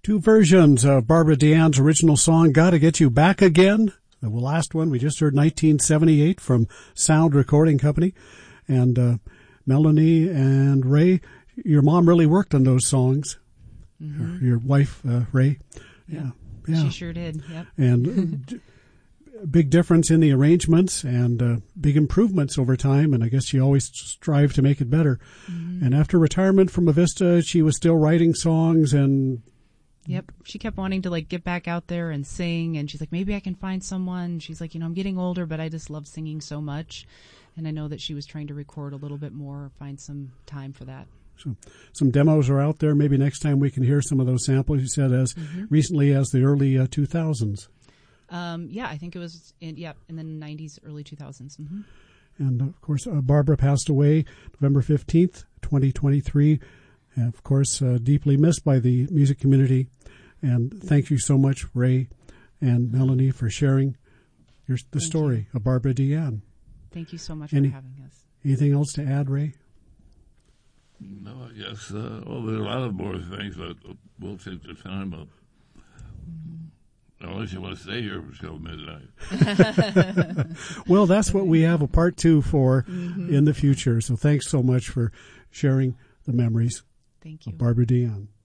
Two versions of Barbara Dean's original song, Gotta Get You Back Again. The last one we just heard, 1978, from Sound Recording Company. And Melanie and Ray, your mom really worked on those songs. Mm-hmm. Your wife, Ray. Yeah. She sure did. Yep. And big difference in the arrangements and big improvements over time. And I guess she always strived to make it better. Mm-hmm. And after retirement from Avista, she was still writing songs and... Yep. She kept wanting to get back out there and sing. And she's like, maybe I can find someone. She's like, I'm getting older, but I just love singing so much. And I know that she was trying to record a little bit more, find some time for that. So some demos are out there. Maybe next time we can hear some of those samples. You said as recently as the early 2000s. Yeah, I think it was in the 90s, early 2000s. Mm-hmm. And, of course, Barbara passed away November 15th, 2023. And, of course, deeply missed by the music community. And thank you so much, Ray and Melanie, for sharing the story of Barbara Dean. Thank you so much for having us. Anything else to add, Ray? No, I guess, there are a lot of more things, but we'll take the time up. Unless you want to stay here until midnight. Well, that's what we have a part 2 for in the future. So thanks so much for sharing the memories Thank you. of Barbara Dean.